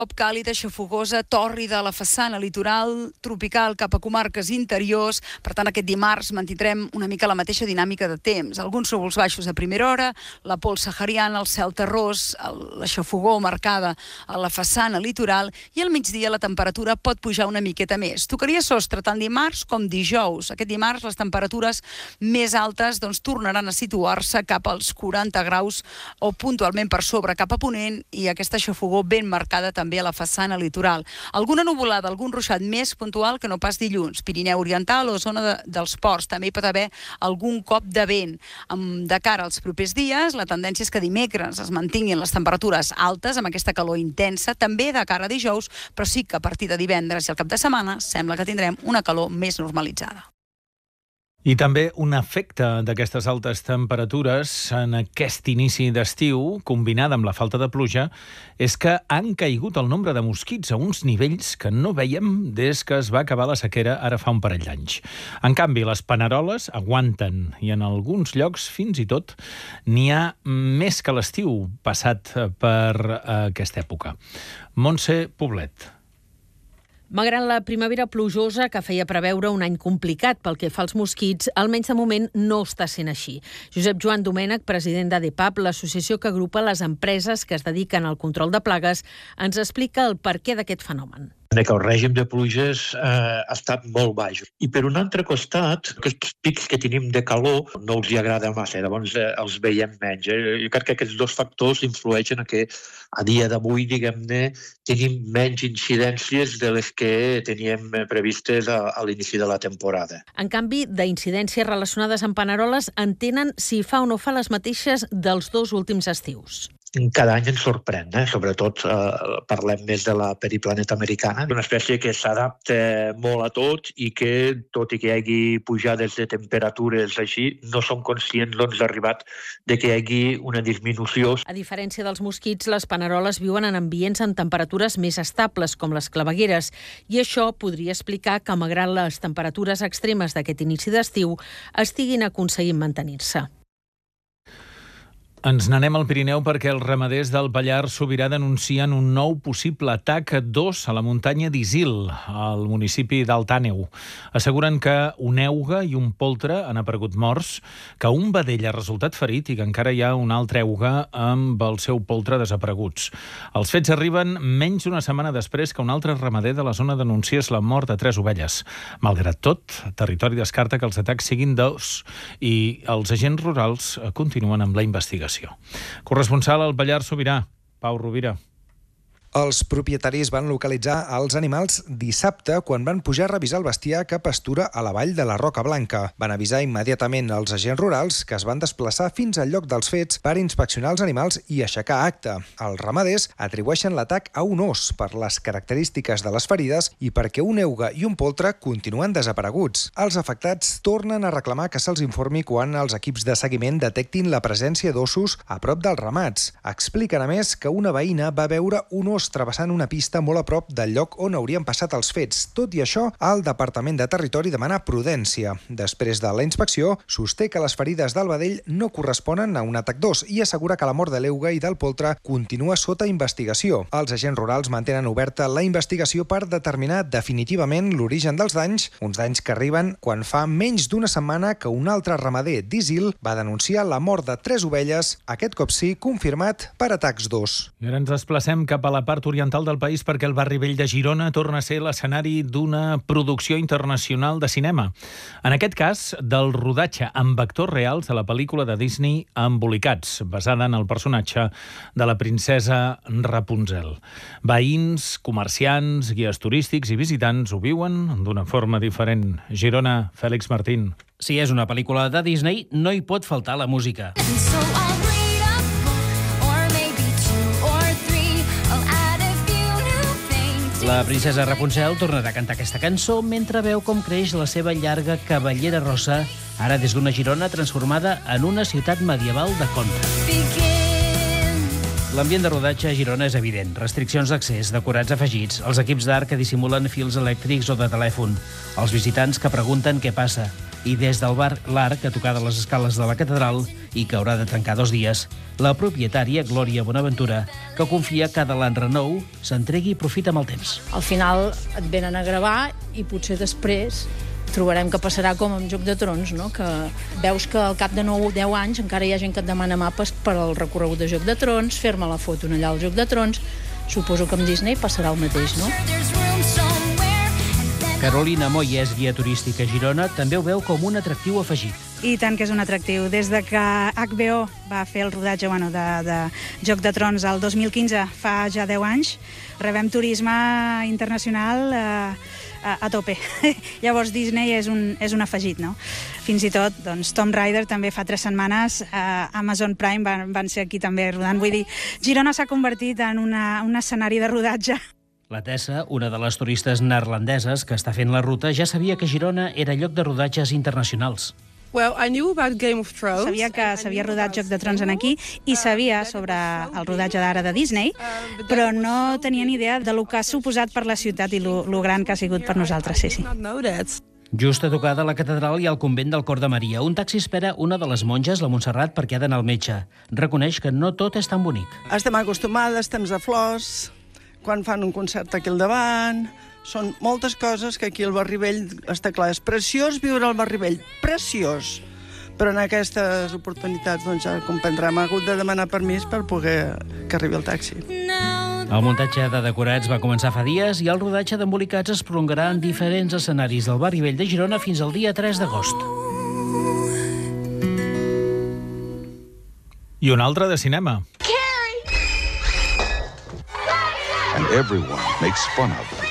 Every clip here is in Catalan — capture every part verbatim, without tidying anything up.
Cop càlida, xafogosa, tòrrida a la façana litoral, tropical cap a comarques interiors. Per tant, aquest dimarts mantindrem una mica la mateixa dinàmica de temps. Alguns núvols baixos a primera hora, la pols sahariana, el cel terrós, la xafogor marcada a la façana litoral i al migdia la temperatura pot pujar una miqueta més. Tocaria sostre tant dimarts com dijous. Aquest dimarts les temperatures més altes doncs, tornaran a situar-se cap als quaranta graus o puntualment per sobre cap a ponent i aquesta xafogor ben marcada també a la façana litoral. Alguna nuvolada, algun ruixat més puntual que no pas dilluns. Pirineu Oriental o zona de, dels ports. També hi pot haver algun cop de vent. De cara als propers dies, la tendència és que dimecres es mantinguin les temperatures altes amb aquesta calor intensa, també de cara a dijous, però sí que a partir de divendres i al cap de setmana sembla que tindrem una calor més normalitzada. I també un efecte d'aquestes altes temperatures en aquest inici d'estiu, combinada amb la falta de pluja, és que han caigut el nombre de mosquits a uns nivells que no vèiem des que es va acabar la sequera ara fa un parell d'anys. En canvi, les paneroles aguanten i en alguns llocs, fins i tot, n'hi ha més que l'estiu passat per aquesta època. Montse Poblet. Malgrat la primavera plujosa que feia preveure un any complicat pel que fa als mosquits, almenys de moment no està sent així. Josep Joan Domènech, president d'ADEPAP, l'associació que agrupa les empreses que es dediquen al control de plagues, ens explica el perquè d'aquest fenomen. que el règim de pluges eh, ha estat molt baix. I per un altre costat, aquests pics que tenim de calor no els hi agrada massa, llavors eh, els veiem menys. Eh? Jo crec que aquests dos factors influeixen a que a dia d'avui, diguem-ne, tenim menys incidències de les que teníem previstes a, a l'inici de la temporada. En canvi, d'incidències relacionades amb paneroles en tenen si fa o no fa les mateixes dels dos últims estius. Cada any ens sorprèn, eh? Sobretot eh, parlem més de la periplaneta americana, una espècie que s'adapta molt a tot i que, tot i que hi hagi pujades de temperatures així, no som conscients d'on s'ha arribat de que hi hagi una disminució. A diferència dels mosquits, les paneroles viuen en ambients amb temperatures més estables, com les clavegueres, i això podria explicar que, malgrat les temperatures extremes d'aquest inici d'estiu, estiguin aconseguint mantenir-se. Ens n'anem al Pirineu perquè els ramaders del Pallars Sobirà denuncien un nou possible atac d'ós a la muntanya d'Isil, al municipi d'Alt Àneu. Asseguren que un euga i un poltre han aparegut morts, que un vedell ha resultat ferit i que encara hi ha un altre euga amb el seu poltre desapareguts. Els fets arriben menys d'una setmana després que un altre ramader de la zona denunciés la mort de tres ovelles. Malgrat tot, Territori descarta que els atacs siguin d'ós i els agents rurals continuen amb la investigació. Corresponsal al Pallars Sobirà, Pau Rovira. Els propietaris van localitzar els animals dissabte quan van pujar a revisar el bestiar que pastura a la vall de la Roca Blanca. Van avisar immediatament els agents rurals que es van desplaçar fins al lloc dels fets per inspeccionar els animals i aixecar acta. Els ramaders atribueixen l'atac a un ós per les característiques de les ferides i perquè un euga i un poltre continuen desapareguts. Els afectats tornen a reclamar que se'ls informi quan els equips de seguiment detectin la presència d'ossos a prop dels ramats. Expliquen a més que una veïna va veure un os travessant una pista molt a prop del lloc on haurien passat els fets. Tot i això, el Departament de Territori demana prudència. Després de la inspecció, sosté que les ferides del vedell no corresponen a un atac d'ós i assegura que la mort de l'euga i del poltre continua sota investigació. Els agents rurals mantenen oberta la investigació per determinar definitivament l'origen dels danys, uns danys que arriben quan fa menys d'una setmana que un altre ramader d'Isil va denunciar la mort de tres ovelles, aquest cop sí confirmat per atacs d'ós. I ara ens desplacem cap a la part oriental del país perquè el barri vell de Girona torna a ser l'escenari d'una producció internacional de cinema. En aquest cas, del rodatge amb actors reals de la pel·lícula de Disney Embolicats, basada en el personatge de la princesa Rapunzel. Veïns, comerciants, guies turístics i visitants ho viuen d'una forma diferent. Girona, Fèlix Martín. Si és una pel·lícula de Disney, no hi pot faltar la música. La princesa Rapunzel tornarà a cantar aquesta cançó mentre veu com creix la seva llarga cabellera rossa, ara des d'una Girona transformada en una ciutat medieval de conte. L'ambient de rodatge a Girona és evident. Restriccions d'accés, decorats afegits, els equips d'art que dissimulen fils elèctrics o de telèfon, els visitants que pregunten què passa. i des del bar L'Arc, a tocar de les escales de la catedral i que haurà de tancar dos dies, la propietària, Glòria Bonaventura, que confia que de l'enrenou s'entregui i profita amb el temps. Al final et venen a gravar i potser després trobarem que passarà com amb Joc de Trons, no? Que veus que al cap de nou o deu anys encara hi ha gent que et demana mapes per al recorregut de Joc de Trons, fer-me la foto allà al Joc de Trons. Suposo que amb Disney passarà el mateix, no? Carolina Moya és guia turística a Girona, també ho veu com un atractiu afegit. I tant que és un atractiu. Des de que H B O va fer el rodatge bueno, de, de Joc de Trons el dos mil quinze, fa ja deu anys, rebem turisme internacional eh, a, a tope. Llavors Disney és un, és un afegit, no? Fins i tot, doncs, Tomb Raider també fa tres setmanes, eh, Amazon Prime van, van ser aquí també rodant. Vull dir, Girona s'ha convertit en una, un escenari de rodatge. La Tessa, una de les turistes neerlandeses que està fent la ruta, ja sabia que Girona era lloc de rodatges internacionals. Well, I knew about Game of Thrones. Sabia que s'havia rodat Joc de Trons en aquí i sabia sobre el rodatge d'ara de Disney, però no tenia ni idea de lo que ha suposat per la ciutat i lo, lo gran que ha sigut per nosaltres, sí, sí. Just a tocar de la catedral i al convent del Cor de Maria, un taxi espera una de les monges, la Montserrat, perquè ha d'anar al metge. Reconeix que no tot és tan bonic. Estem acostumades, temps de flors, quan fan un concert aquí al davant. Són moltes coses que aquí al Barri Vell està clar. És preciós viure al Barri Vell, preciós. Però en aquestes oportunitats, doncs ja comprendrem, ha hagut de demanar permís per poder que arribi el taxi. El muntatge de decorats va començar fa dies i el rodatge d'embolicats es prolongarà en diferents escenaris del Barri Vell de Girona fins al dia tres d'agost. I un altre de cinema. And everyone makes fun of them.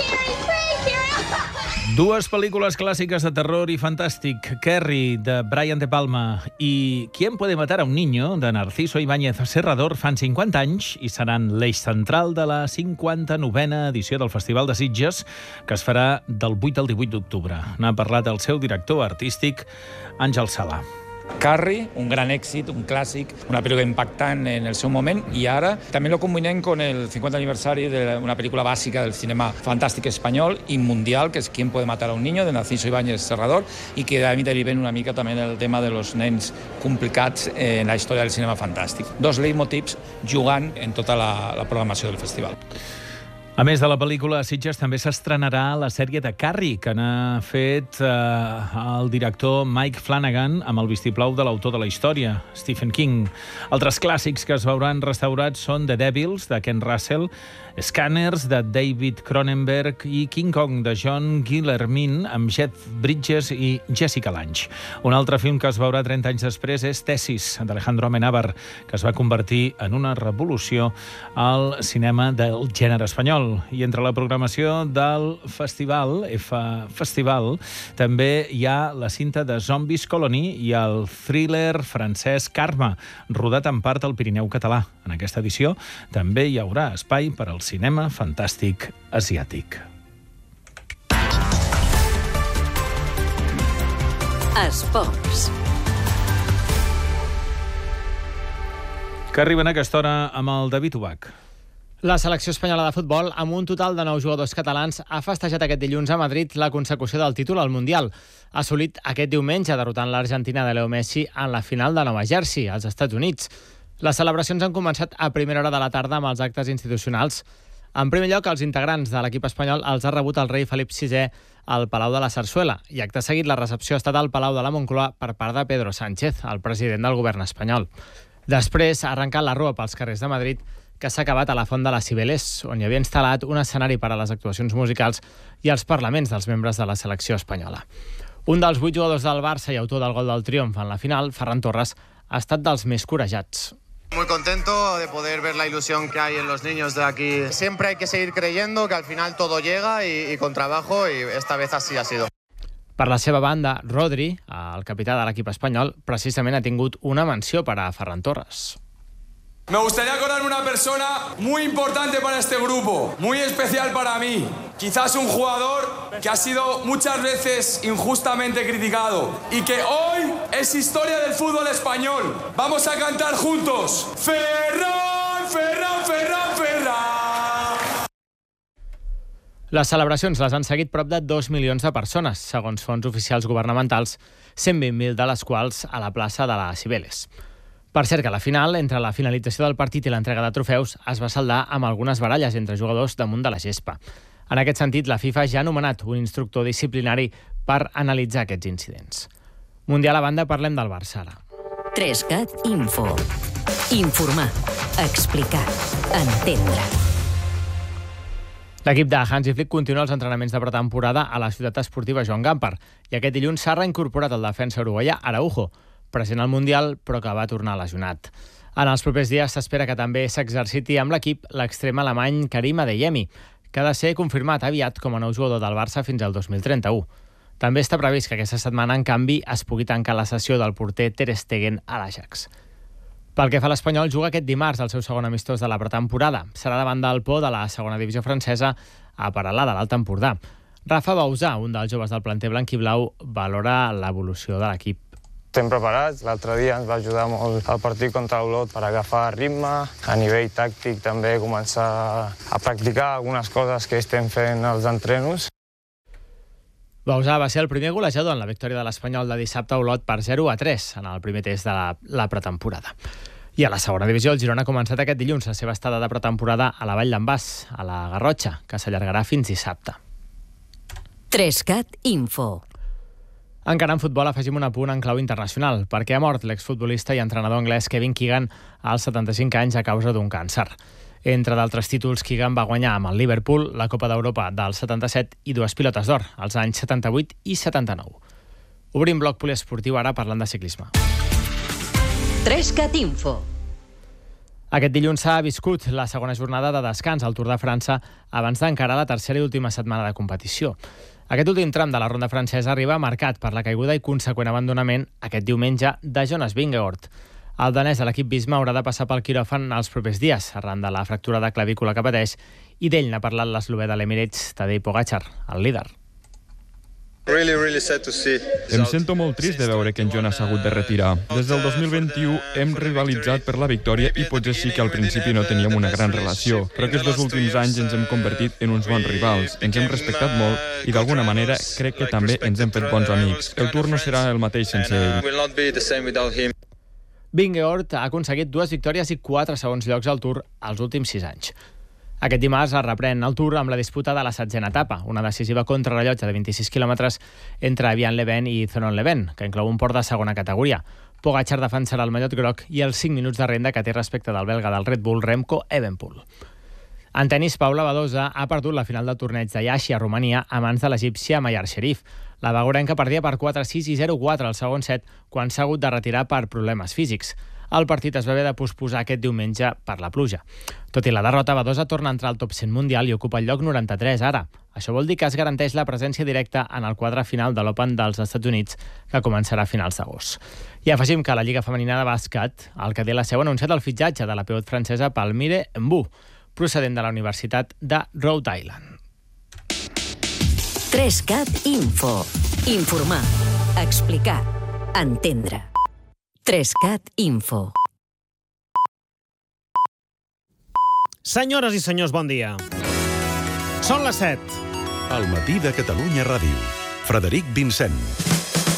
Dues pel·lícules clàssiques de terror i fantàstic. Carrie, de Brian De Palma, i ¿Quién puede matar a un niño?, de Narciso Ibáñez Serrador, fan cinquanta anys i seran l'eix central de la cinquanta-novena edició del Festival de Sitges, que es farà del vuit al divuit d'octubre. N'ha parlat el seu director artístic, Àngel Sala. Carrie, un gran èxit, un clàssic, una pel·lícula impactant en el seu moment, i ara també lo combinem con el cinquanta aniversari d'una pel·lícula bàsica del cinema fantàstic espanyol i mundial, que és ¿Quién puede matar a un niño?, de Narciso Ibáñez Serrador, i que a mi deriven una mica també el tema de los nens complicats en la història del cinema fantàstic. Dos leitmotivs jugant en tota la, la programació del festival. A més de la pel·lícula, a Sitges també s'estrenarà la sèrie de Carrie, que n'ha fet eh, el director Mike Flanagan amb el vistiplau de l'autor de la història, Stephen King. Altres clàssics que es veuran restaurats són The Devils, de Ken Russell, Scanners, de David Cronenberg, i King Kong, de John Guillermin, amb Jeff Bridges i Jessica Lange. Un altre film que es veurà trenta anys després és Tesis, d'Alejandro Amenábar, que es va convertir en una revolució al cinema del gènere espanyol. I entre la programació del festival, F Festival, també hi ha la cinta de Zombies Colony i el thriller francès Karma, rodat en part al Pirineu català. En aquesta edició també hi haurà espai per al cinema fantàstic asiàtic. Esports. Que arriben a aquesta hora amb el David Ubach. La selecció espanyola de futbol, amb un total de nou jugadors catalans, ha festejat aquest dilluns a Madrid la consecució del títol al Mundial. Ha assolit aquest diumenge derrotant l'Argentina de Leo Messi en la final de Nova Jersey, als Estats Units. Les celebracions han començat a primera hora de la tarda amb els actes institucionals. En primer lloc, els integrants de l'equip espanyol els ha rebut el rei Felip sisè al Palau de la Sarsuela, i acte seguit la recepció ha estat al Palau de la Moncloa per part de Pedro Sánchez, el president del govern espanyol. Després ha arrencat la rua pels carrers de Madrid, que s'ha acabat a la Font de les Cibeles, on hi havia instal·lat un escenari per a les actuacions musicals i els parlaments dels membres de la selecció espanyola. Un dels vuit jugadors del Barça i autor del gol del triomf en la final, Ferran Torres, ha estat dels més corejats. Muy contento de poder ver la ilusión que hay en los niños de aquí. Siempre hay que seguir creyendo que al final todo llega y, y con trabajo, y esta vez así ha sido. Per la seva banda, Rodri, el capità de l'equip espanyol, precisament ha tingut una menció per a Ferran Torres. Me gustaría acordarme una persona muy importante para este grupo, muy especial para mí. Quizás un jugador que ha sido muchas veces injustamente criticado y que hoy es historia del fútbol español. Vamos a cantar juntos. Ferran, Ferran, Ferran, Ferran. Les celebracions les han seguit prop de dos milions de persones, segons fonts oficials governamentals, cent vint mil de les quals a la plaça de la Cibeles. Per cert que a la final, entre la finalització del partit i l'entrega de trofeus, es va saldar amb algunes baralles entre jugadors damunt de la gespa. En aquest sentit, la FIFA ja ha nomenat un instructor disciplinari per analitzar aquests incidents. Mundial a banda, parlem del Barça ara. Trescat Info. Informar, explicar, entendre. L'equip de Hansi Flick continua els entrenaments de pretemporada a la ciutat esportiva Joan Gamper i aquest dilluns s'ha reincorporat el defensa uruguaià Araujo, present al Mundial però que va tornar lesionat. En els propers dies s'espera que també s'exerciti amb l'equip l'extrem alemany Karim Adeyemi, que ha de ser confirmat aviat com a nou jugador del Barça fins al dos mil trenta-u. També està previst que aquesta setmana, en canvi, es pugui tancar la sessió del porter Ter Stegen a l'Ajax. Pel que fa a l'Espanyol, juga aquest dimarts el seu segon amistós de la pretemporada. Serà davant del Po de la segona divisió francesa a Peralada, de l'Alt Empordà. Rafa Bausà, un dels joves del planter blanquiblau, valora l'evolució de l'equip. Estem preparats. L'altre dia ens va ajudar molt el partit contra l'Olot per agafar ritme. A nivell tàctic també començar a practicar algunes coses que estem fent als entrenos. Bausà va ser el primer golejador en la victòria de l'Espanyol de dissabte a Olot per zero a tres en el primer test de la, la pretemporada. I a la segona divisió, el Girona ha començat aquest dilluns la seva estada de pretemporada a la Vall d'en Bas, a la Garrotxa, que s'allargarà fins dissabte. Trescat Info. Encara en futbol afegim un apunt en clau internacional, perquè ha mort l'exfutbolista i entrenador anglès Kevin Keegan als setanta-cinc anys a causa d'un càncer. Entre d'altres títols, Keegan va guanyar amb el Liverpool la Copa d'Europa del setanta-set i dues pilotes d'or, als anys setanta-vuit i setanta-nou. Obrim bloc poliesportiu ara parlant de ciclisme. Trescat Info. Aquest dilluns s'ha viscut la segona jornada de descans al Tour de França abans d'encarar la tercera i última setmana de competició. Aquest últim tram de la ronda francesa arriba marcat per la caiguda i conseqüent abandonament aquest diumenge de Jonas Vingegaard. El danès de l'equip Visma haurà de passar pel quiròfan els propers dies, arran de la fractura de clavícula que pateix, i d'ell n'ha parlat l'eslovè de l'Emirates, Tadej Pogačar, el líder. Em sento molt trist de veure que en Jonas s'ha hagut de retirar. Des del dos mil vint-i-u hem rivalitzat per la victòria i potser sí que al principi no teníem una gran relació, però aquests dos últims anys ens hem convertit en uns bons rivals, ens hem respectat molt i d'alguna manera crec que també ens hem fet bons amics. El Tour no serà el mateix sense ell. Vingegaard ha aconseguit dues victòries i quatre segons llocs al Tour als últims sis anys. Aquest dimarts es reprèn el Tour amb la disputa de la setzena etapa, una decisiva contrarrellotge de vint-i-sis quilòmetres entre Evian Leven i Thonon Leven, que inclou un port de segona categoria. Pogačar defensarà el mallot groc i els cinc minuts de renda que té respecte del belga del Red Bull Remco Evenepoel. En tenis, Paula Badosa ha perdut la final del torneig de Iași a Romania a mans de l'egípcia Mayar Sherif. La bagorenca perdia per quatre sis i zero quatre al segon set quan s'ha hagut de retirar per problemes físics. El partit es va haver de posposar aquest diumenge per la pluja. Tot i la derrota, Badosa torna a entrar al top cent mundial i ocupa el lloc noranta-tres ara. Això vol dir que es garanteix la presència directa en el quadre final de l'Open dels Estats Units, que començarà a finals d'agost. I afegim que la Lliga Femenina de Bàsquet, el que té la seu, ha anunciat el fitxatge de la pivot francesa Palmire Mbou, procedent de la Universitat de Rhode Island. Trescat Info. Informar, explicar, entendre. Trescat Info. Senyores i senyors, bon dia. Són les set. Al matí de Catalunya Ràdio. Frederic Vincent.